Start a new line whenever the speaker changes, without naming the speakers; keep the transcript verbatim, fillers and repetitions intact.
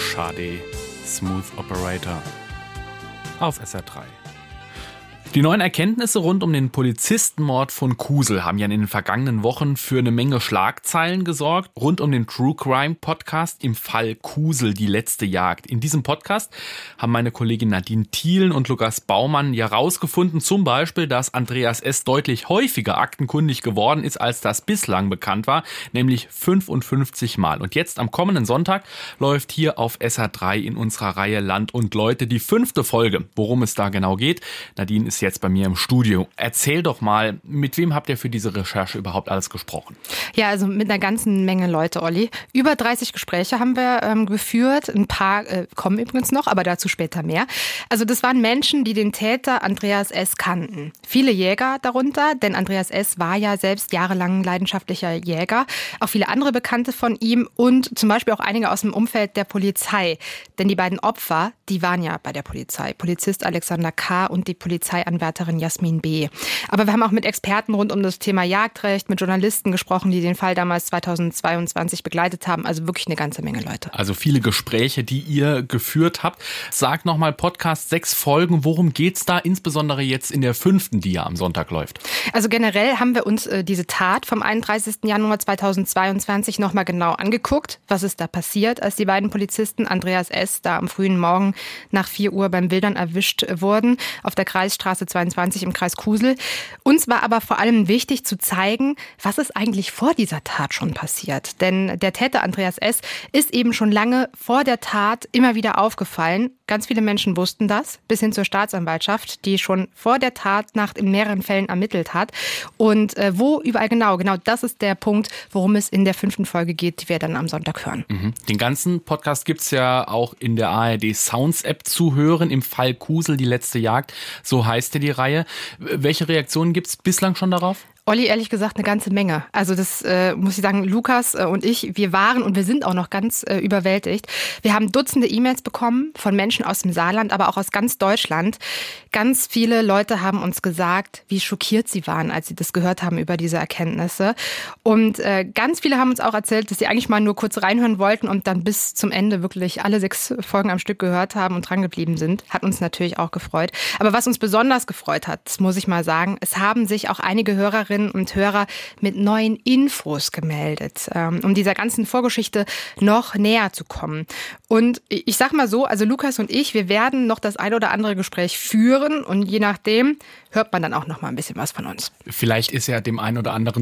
Schade, Smooth Operator auf S R drei. Die neuen Erkenntnisse rund um den Polizistenmord von Kusel haben ja in den vergangenen Wochen für eine Menge Schlagzeilen gesorgt, rund um den True Crime Podcast im Fall Kusel, die letzte Jagd. In diesem Podcast haben meine Kollegin Nadine Thielen und Lukas Baumann ja rausgefunden, zum Beispiel, dass Andreas S. deutlich häufiger aktenkundig geworden ist, als das bislang bekannt war, nämlich fünfundfünfzig Mal. Und jetzt am kommenden Sonntag läuft hier auf S R drei in unserer Reihe Land und Leute die fünfte Folge. Worum es da genau geht, Nadine ist jetzt bei mir im Studio. Erzähl doch mal, mit wem habt ihr für diese Recherche überhaupt alles gesprochen?
Ja, also mit einer ganzen Menge Leute, Olli. Über dreißig Gespräche haben wir ähm, geführt. Ein paar äh, kommen übrigens noch, aber dazu später mehr. Also das waren Menschen, die den Täter Andreas S. kannten. Viele Jäger darunter, denn Andreas S. war ja selbst jahrelang leidenschaftlicher Jäger. Auch viele andere Bekannte von ihm und zum Beispiel auch einige aus dem Umfeld der Polizei. Denn die beiden Opfer, die waren ja bei der Polizei. Polizist Alexander K. und die Polizeianwärterin Jasmin B. Aber wir haben auch mit Experten rund um das Thema Jagdrecht, mit Journalisten gesprochen, die den Fall damals zweitausendzweiundzwanzig begleitet haben. Also wirklich eine ganze Menge Leute.
Also viele Gespräche, die ihr geführt habt. Sag nochmal, Podcast, sechs Folgen. Worum geht's da insbesondere jetzt in der fünften, die ja am Sonntag läuft?
Also generell haben wir uns äh, diese Tat vom einunddreißigsten Januar zweitausendzweiundzwanzig nochmal genau angeguckt. Was ist da passiert, als die beiden Polizisten Andreas S. da am frühen Morgen nach vier Uhr beim Wildern erwischt wurden auf der Kreisstraße zweiundzwanzig im Kreis Kusel. Uns war aber vor allem wichtig zu zeigen, was ist eigentlich vor dieser Tat schon passiert. Denn der Täter Andreas S. ist eben schon lange vor der Tat immer wieder aufgefallen. Ganz viele Menschen wussten das, bis hin zur Staatsanwaltschaft, die schon vor der Tatnacht in mehreren Fällen ermittelt hat. Und äh, wo überall genau, genau das ist der Punkt, worum es in der fünften Folge geht, die wir dann am Sonntag hören.
Mhm. Den ganzen Podcast gibt's ja auch in der A R D Sounds App zu hören, im Fall Kusel, die letzte Jagd. So heißt ja die Reihe. Welche Reaktionen gibt's bislang schon darauf?
Olli, ehrlich gesagt, eine ganze Menge. Also das äh, muss ich sagen, Lukas äh, und ich, wir waren und wir sind auch noch ganz äh, überwältigt. Wir haben Dutzende E-Mails bekommen von Menschen aus dem Saarland, aber auch aus ganz Deutschland. Ganz viele Leute haben uns gesagt, wie schockiert sie waren, als sie das gehört haben über diese Erkenntnisse. Und äh, ganz viele haben uns auch erzählt, dass sie eigentlich mal nur kurz reinhören wollten und dann bis zum Ende wirklich alle sechs Folgen am Stück gehört haben und drangeblieben sind. Hat uns natürlich auch gefreut. Aber was uns besonders gefreut hat, das muss ich mal sagen, es haben sich auch einige Hörerinnen und Hörer mit neuen Infos gemeldet, um dieser ganzen Vorgeschichte noch näher zu kommen. Und ich sag mal so, also Lukas und ich, wir werden noch das ein oder andere Gespräch führen und je nachdem hört man dann auch noch mal ein bisschen was von uns.
Vielleicht ist ja dem einen oder anderen